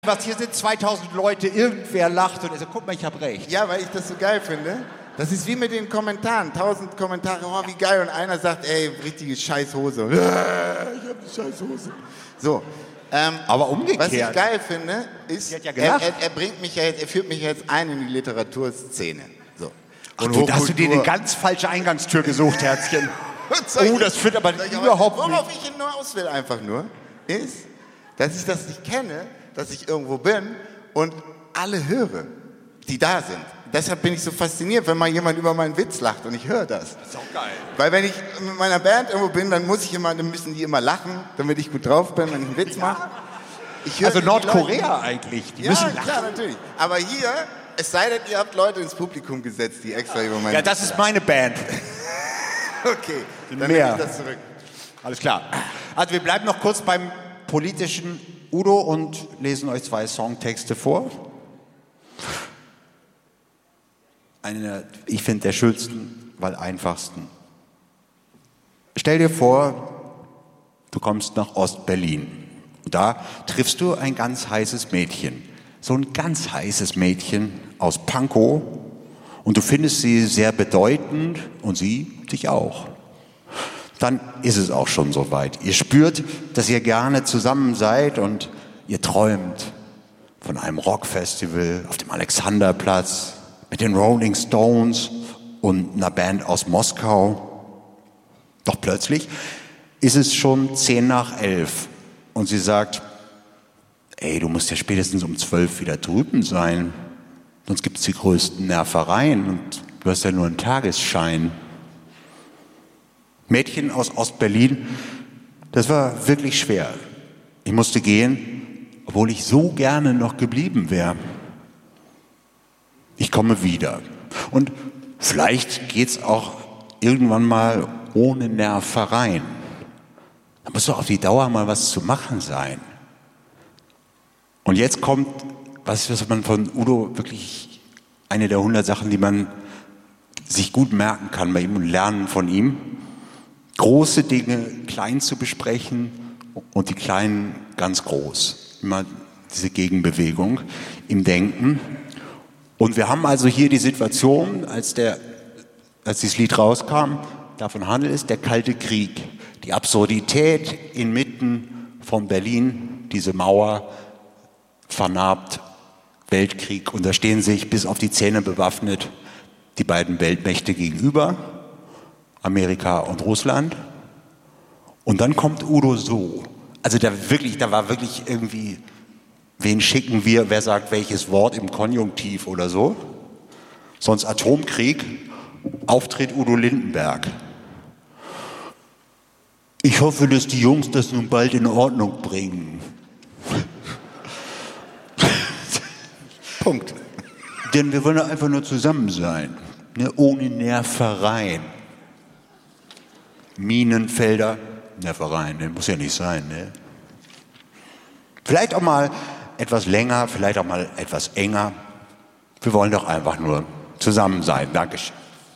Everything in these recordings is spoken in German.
Was hier sind 2000 Leute, irgendwer lacht und er sagt, guck mal, ich habe recht. Ja, weil ich das so geil finde. Das ist wie mit den Kommentaren. 1000 Kommentare, oh, wie geil. Und einer sagt, ey, richtige Scheißhose. Ich hab eine Scheißhose. So. Aber umgekehrt. Was ich geil finde, ist, ja er bringt mich ja jetzt, er führt mich jetzt ein in die Literaturszene. So. Ach du, da hast du dir eine ganz falsche Eingangstür gesucht, Herzchen. Oh, das führt aber überhaupt nicht. Worauf ich hinaus will einfach nur, ist, dass ich das nicht kenne, dass ich irgendwo bin und alle höre, die da sind. Deshalb bin ich so fasziniert, wenn mal jemand über meinen Witz lacht und ich höre das. Das ist auch geil. Weil wenn ich mit meiner Band irgendwo bin, dann müssen die immer lachen, damit ich gut drauf bin, wenn ich einen Witz mache. Also Nordkorea eigentlich, die müssen lachen. Ja, klar, natürlich. Aber hier, es sei denn, ihr habt Leute ins Publikum gesetzt, die extra über meinen Ja, das ist meine Band. Okay, dann Mehr. nehme ich das zurück. Alles klar. Also wir bleiben noch kurz beim politischen Udo und lesen euch 2 Songtexte vor. Eine, ich finde, der schönsten, weil einfachsten. Stell dir vor, du kommst nach Ostberlin. Und da triffst du ein ganz heißes Mädchen. So ein ganz heißes Mädchen aus Pankow. Und du findest sie sehr bedeutend und sie dich auch. Dann ist es auch schon soweit. Ihr spürt, dass ihr gerne zusammen seid und ihr träumt von einem Rockfestival auf dem Alexanderplatz mit den Rolling Stones und einer Band aus Moskau. Doch plötzlich ist es schon 10:10 und sie sagt, ey, du musst ja spätestens um 12 wieder drüben sein, sonst gibt es die größten Nervereien und du hast ja nur einen Tagesschein. Mädchen aus Ostberlin, das war wirklich schwer. Ich musste gehen, obwohl ich so gerne noch geblieben wäre. Ich komme wieder. Und vielleicht geht's auch irgendwann mal ohne Nervereien. Da muss doch auf die Dauer mal was zu machen sein. Und jetzt kommt, was man von Udo wirklich, eine der 100 Sachen, die man sich gut merken kann bei ihm und lernen von ihm. Große Dinge klein zu besprechen und die kleinen ganz groß. Immer diese Gegenbewegung im Denken. Und wir haben also hier die Situation, als dieses Lied rauskam, davon handelt es, der Kalte Krieg. Die Absurdität inmitten von Berlin, diese Mauer, vernarbt, Weltkrieg. Und da stehen sich bis auf die Zähne bewaffnet die beiden Weltmächte gegenüber. Amerika und Russland. Und dann kommt Udo so. Also da war wirklich irgendwie, wen schicken wir, wer sagt welches Wort im Konjunktiv oder so. Sonst Atomkrieg, Auftritt Udo Lindenberg. Ich hoffe, dass die Jungs das nun bald in Ordnung bringen. Punkt. Denn wir wollen einfach nur zusammen sein, ne, ohne Nervereien. Minenfelder, Nervereien, ne? Muss ja nicht sein. Ne? Vielleicht auch mal etwas länger, vielleicht auch mal etwas enger. Wir wollen doch einfach nur zusammen sein. Dankeschön.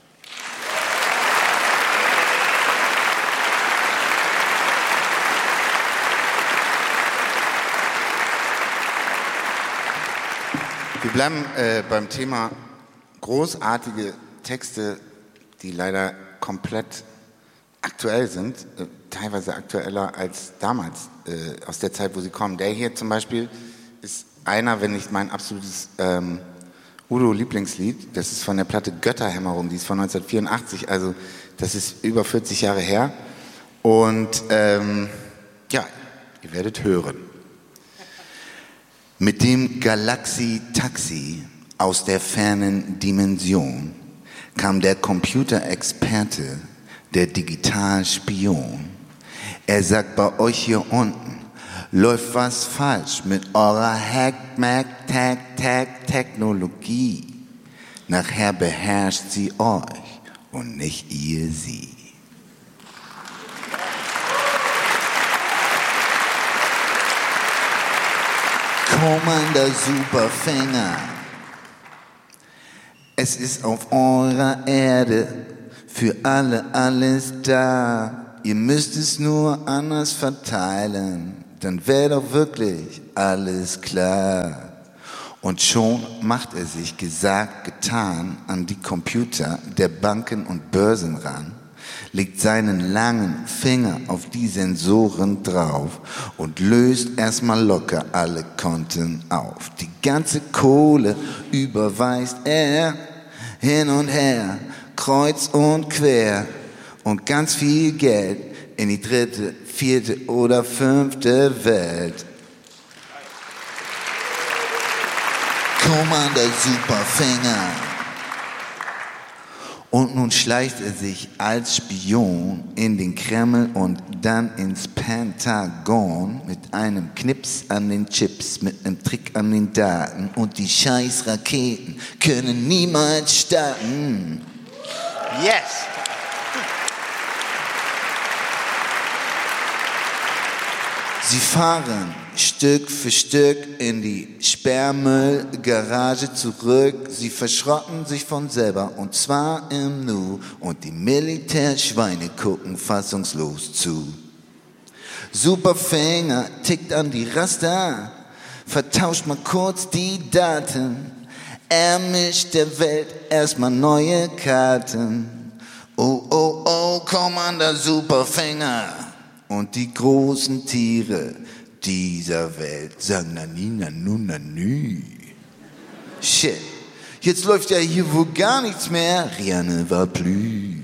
Wir bleiben beim Thema großartige Texte, die leider komplett aktuell sind, teilweise aktueller als damals, aus der Zeit, wo sie kommen. Der hier zum Beispiel ist einer, wenn nicht mein absolutes Udo-Lieblingslied. Das ist von der Platte Götterhämmerung, die ist von 1984, also das ist über 40 Jahre her. Und ja, ihr werdet hören. Mit dem Galaxie-Taxi aus der fernen Dimension kam der Computerexperte, der Digitalspion. Er sagt, bei euch hier unten läuft was falsch mit eurer Hack-Mac-Tag-Tag-Technologie. Nachher beherrscht sie euch und nicht ihr sie. Commander Superfänger, es ist auf eurer Erde für alle alles da. Ihr müsst es nur anders verteilen, dann wäre doch wirklich alles klar. Und schon macht er sich gesagt, getan an die Computer der Banken und Börsen ran, legt seinen langen Finger auf die Sensoren drauf und löst erstmal locker alle Konten auf. Die ganze Kohle überweist er hin und her, kreuz und quer und ganz viel Geld in die 3., 4. oder 5. Welt. Commander Superfinger. Und nun schleicht er sich als Spion in den Kreml und dann ins Pentagon mit einem Knips an den Chips, mit einem Trick an den Daten und die scheiß Raketen können niemals starten. Yes! Sie fahren Stück für Stück in die Sperrmüllgarage zurück. Sie verschrotten sich von selber und zwar im Nu. Und die Militärschweine gucken fassungslos zu. Superfinger tickt an die Raster, vertauscht mal kurz die Daten. Er mischt der Welt erstmal neue Karten. Oh, oh, oh, Commander Superfinger. Und die großen Tiere dieser Welt sagen nani, nanu, nanü. Shit, jetzt läuft ja hier wohl gar nichts mehr. Rien ne va plus.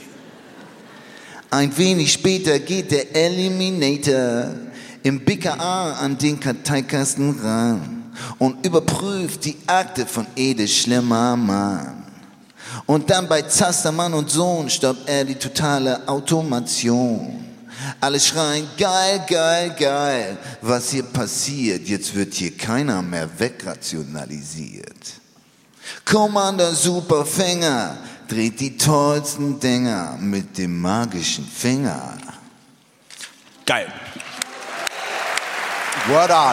Ein wenig später geht der Eliminator im BKA an den Karteikasten ran und überprüft die Akte von Ede Schlimmermann. Und dann bei Zastermann und Sohn stoppt er die totale Automation. Alle schreien, geil, geil, geil, was hier passiert, jetzt wird hier keiner mehr wegrationalisiert. Commander Superfinger dreht die tollsten Dinger mit dem magischen Finger. Geil. Word art.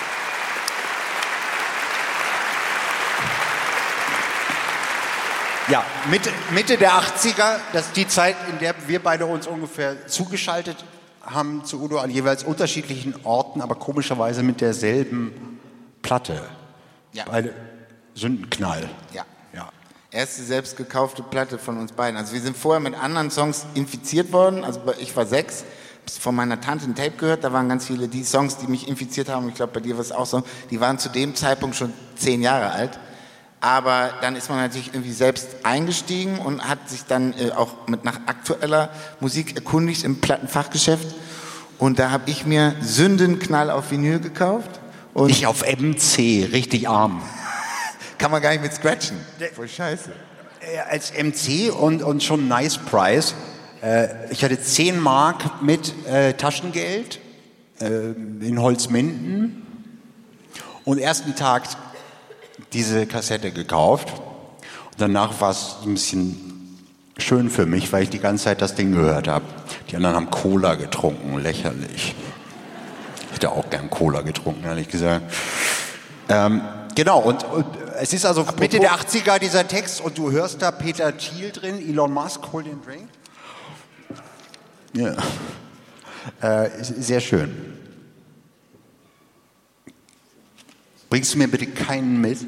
Ja, Mitte der 80er, das ist die Zeit, in der wir beide uns ungefähr zugeschaltet haben zu Udo an jeweils unterschiedlichen Orten, aber komischerweise mit derselben Platte. Ja. Beide Sündenknall. Ja. Ja. Erste selbst gekaufte Platte von uns beiden. Also wir sind vorher mit anderen Songs infiziert worden. Also ich war 6, von meiner Tante ein Tape gehört. Da waren ganz viele die Songs, die mich infiziert haben. Ich glaube, bei dir war es auch so. Die waren zu dem Zeitpunkt schon 10 Jahre alt. Aber dann ist man natürlich irgendwie selbst eingestiegen und hat sich dann auch nach aktueller Musik erkundigt im Plattenfachgeschäft. Und da habe ich mir Sündenknall auf Vinyl gekauft. Und Ich auf MC, richtig arm. kann man gar nicht mit scratchen. Voll scheiße. Als MC und schon nice price. Ich hatte 10 Mark mit Taschengeld in Holzminden und ersten Tag diese Kassette gekauft. Und danach war es ein bisschen schön für mich, weil ich die ganze Zeit das Ding gehört habe. Die anderen haben Cola getrunken, lächerlich. Ich hätte auch gern Cola getrunken, ehrlich gesagt. Genau, und es ist also Mitte der 80er dieser Text und du hörst da Peter Thiel drin, Elon Musk, hol den Drink. Ja. Sehr schön. Bringst du mir bitte keinen mit?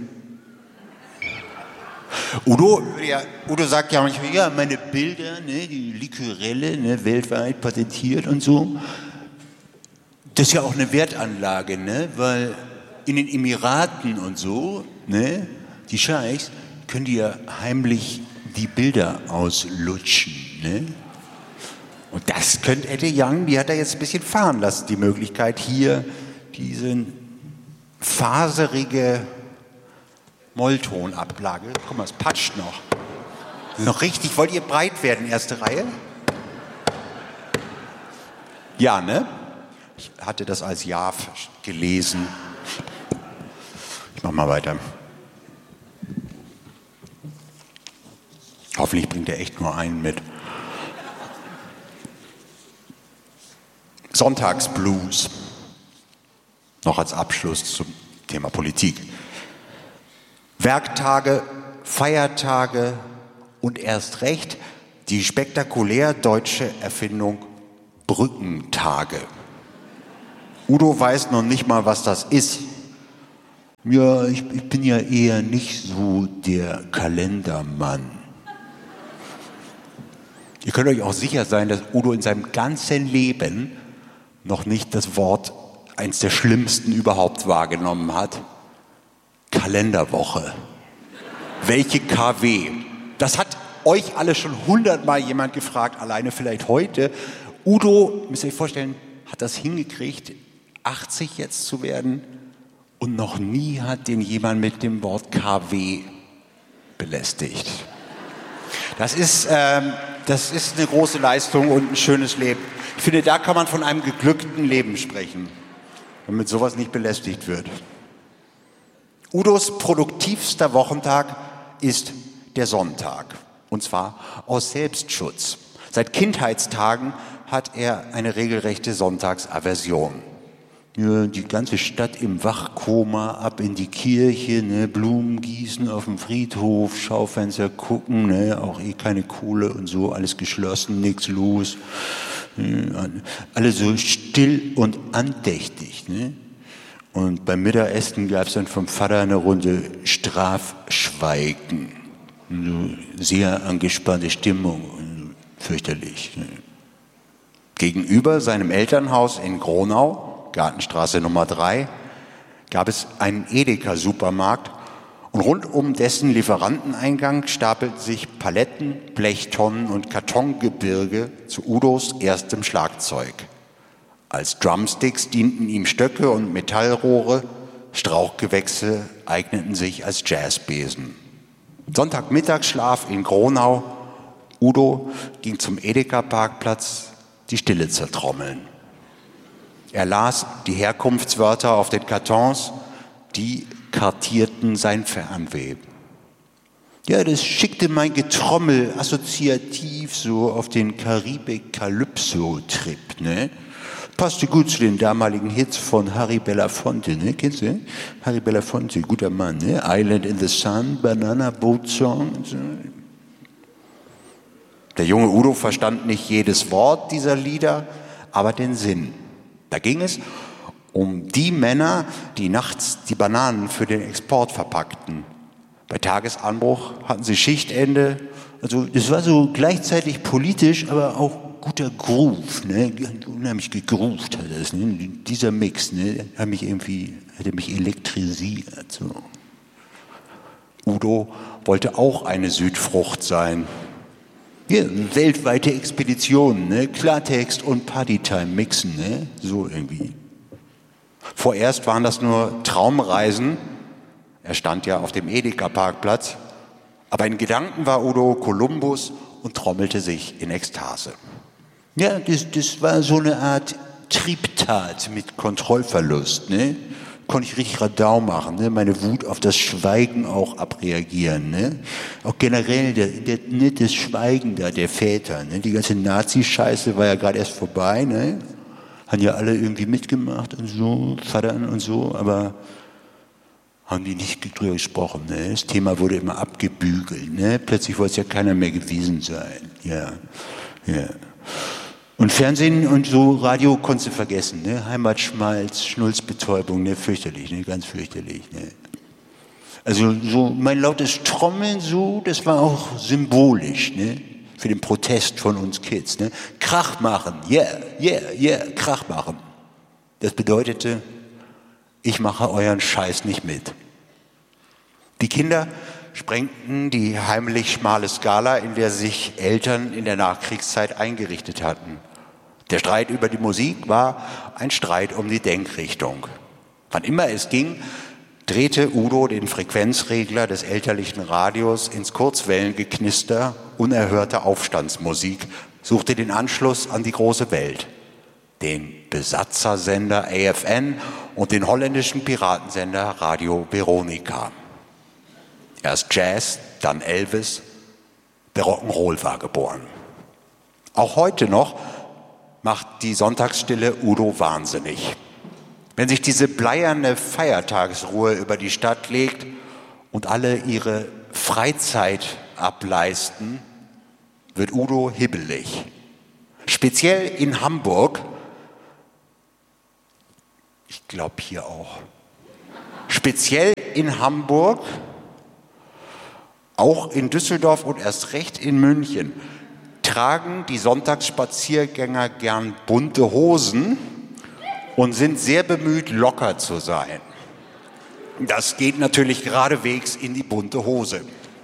Udo sagt ja manchmal, ja, meine Bilder, ne, die Likörelle, ne, weltweit patentiert und so. Das ist ja auch eine Wertanlage, ne, weil in den Emiraten und so, ne, die Scheichs, können die ja heimlich die Bilder auslutschen, ne. Und das könnte Ette Young, die hat er jetzt ein bisschen fahren lassen, die Möglichkeit, hier diesen faserige Molltonablage. Guck mal, es patscht noch. Noch richtig. Wollt ihr breit werden, erste Reihe? Ja, ne? Ich hatte das als Ja gelesen. Ich mach mal weiter. Hoffentlich bringt er echt nur einen mit. Sonntagsblues. Noch als Abschluss zum Thema Politik. Werktage, Feiertage und erst recht die spektakulär deutsche Erfindung Brückentage. Udo weiß noch nicht mal, was das ist. Ja, ich bin ja eher nicht so der Kalendermann. Ihr könnt euch auch sicher sein, dass Udo in seinem ganzen Leben noch nicht das Wort, eins der schlimmsten überhaupt, wahrgenommen hat. Kalenderwoche. Welche KW? Das hat euch alle schon 100-mal jemand gefragt, alleine vielleicht heute. Udo, müsst ihr euch vorstellen, hat das hingekriegt, 80 jetzt zu werden und noch nie hat den jemand mit dem Wort KW belästigt. Das ist eine große Leistung und ein schönes Leben. Ich finde, da kann man von einem geglückten Leben sprechen, wenn mit sowas nicht belästigt wird. Udos produktivster Wochentag ist der Sonntag. Und zwar aus Selbstschutz. Seit Kindheitstagen hat er eine regelrechte Sonntagsaversion. Ja, die ganze Stadt im Wachkoma, ab in die Kirche, ne, Blumen gießen auf dem Friedhof, Schaufenster gucken, ne, auch keine Kohle und so, alles geschlossen, nichts los. Alle so still und andächtig. Ne? Und beim Mittagessen gab es dann vom Vater eine Runde Strafschweigen. So sehr angespannte Stimmung, fürchterlich. Ne? Gegenüber seinem Elternhaus in Gronau, Gartenstraße Nummer 3, gab es einen Edeka-Supermarkt und rund um dessen Lieferanteneingang stapelten sich Paletten, Blechtonnen und Kartongebirge zu Udos erstem Schlagzeug. Als Drumsticks dienten ihm Stöcke und Metallrohre, Strauchgewächse eigneten sich als Jazzbesen. Sonntagmittagsschlaf in Gronau. Udo ging zum Edeka-Parkplatz, die Stille zertrommeln. Er las die Herkunftswörter auf den Kartons, die kartierten sein Fernweh. Ja, das schickte mein Getrommel assoziativ so auf den Karibik-Calypso-Trip, ne? Passte gut zu den damaligen Hits von Harry Belafonte, ne? Kennst du? Harry Belafonte, guter Mann, ne? Island in the Sun, Banana Boat Song. So. Der junge Udo verstand nicht jedes Wort dieser Lieder, aber den Sinn. Da ging es um die Männer, die nachts die Bananen für den Export verpackten. Bei Tagesanbruch hatten sie Schichtende. Also das war so gleichzeitig politisch, aber auch guter Groove, ne? Unheimlich gegroovt hat das, ne? Dieser Mix, ne? Hat mich elektrisiert. So. Udo wollte auch eine Südfrucht sein. Ja, weltweite Expeditionen, ne? Klartext und Partytime mixen, ne? So irgendwie. Vorerst waren das nur Traumreisen. Er stand ja auf dem Edeka-Parkplatz. Aber in Gedanken war Udo Kolumbus und trommelte sich in Ekstase. Ja, das war so eine Art Triebtat mit Kontrollverlust, ne? Konnte ich richtig Radau machen, ne? Meine Wut auf das Schweigen auch abreagieren, ne? Auch generell das Schweigen da der Väter, ne? Die ganze Nazi-Scheiße war ja gerade erst vorbei, ne? Haben ja alle irgendwie mitgemacht und so, Vatern und so, aber haben die nicht drüber gesprochen, ne? Das Thema wurde immer abgebügelt, ne? Plötzlich wollte es ja keiner mehr gewesen sein, ja. Und Fernsehen und so Radio konntest du vergessen, ne? Heimatschmalz, Schnulzbetäubung, ne? Fürchterlich, ne? Ganz fürchterlich, ne? Also so mein lautes Trommeln so, das war auch symbolisch, ne? Für den Protest von uns Kids, ne? Krach machen, yeah, Krach machen. Das bedeutete, ich mache euren Scheiß nicht mit. Die Kinder sprengten die heimlich schmale Skala, in der sich Eltern in der Nachkriegszeit eingerichtet hatten. Der Streit über die Musik war ein Streit um die Denkrichtung. Wann immer es ging, drehte Udo den Frequenzregler des elterlichen Radios ins Kurzwellengeknister unerhörter Aufstandsmusik, suchte den Anschluss an die große Welt. Den Besatzersender AFN und den holländischen Piratensender Radio Veronica. Erst Jazz, dann Elvis, der Rock'n'Roll war geboren. Auch heute noch macht die Sonntagsstille Udo wahnsinnig. Wenn sich diese bleierne Feiertagsruhe über die Stadt legt und alle ihre Freizeit ableisten, wird Udo hibbelig. Speziell in Hamburg glaube hier auch. Speziell in Hamburg, auch in Düsseldorf und erst recht in München tragen die Sonntagsspaziergänger gern bunte Hosen und sind sehr bemüht, locker zu sein. Das geht natürlich geradewegs in die bunte Hose.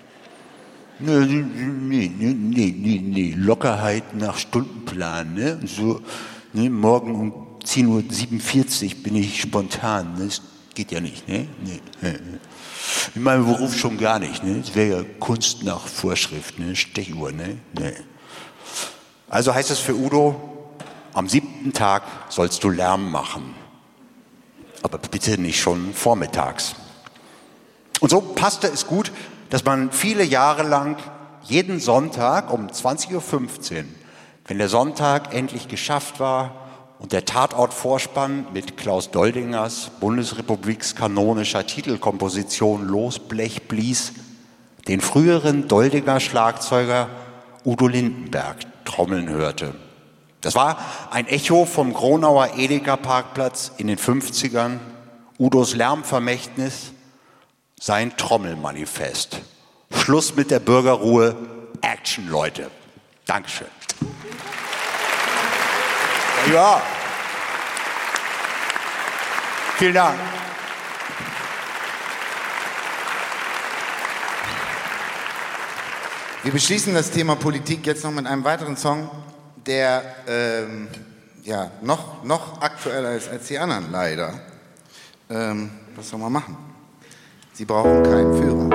Nee. Lockerheit nach Stundenplan. Ne? So, ne? Morgen um 10:47 Uhr bin ich spontan. Ne? Das geht ja nicht. Ne? Nee. In meinem Beruf schon gar nicht. Ne? Das wäre ja Kunst nach Vorschrift. Ne? Stechuhr. Ne? Nee. Also heißt es für Udo, am 7. Tag sollst du Lärm machen. Aber bitte nicht schon vormittags. Und so passte es gut, dass man viele Jahre lang jeden Sonntag um 20:15 Uhr, wenn der Sonntag endlich geschafft war und der Tatortvorspann mit Klaus Doldingers bundesrepublikskanonischer Titelkomposition Losblech blies, den früheren Doldinger Schlagzeuger Udo Lindenberg trommeln hörte. Das war ein Echo vom Gronauer Edeka-Parkplatz in den 50ern, Udos Lärmvermächtnis, sein Trommelmanifest. Schluss mit der Bürgerruhe, Action, Leute. Dankeschön. Ja, vielen Dank. Wir beschließen das Thema Politik jetzt noch mit einem weiteren Song, der noch aktueller ist als die anderen, leider. Was soll man machen? Sie brauchen keinen Führer.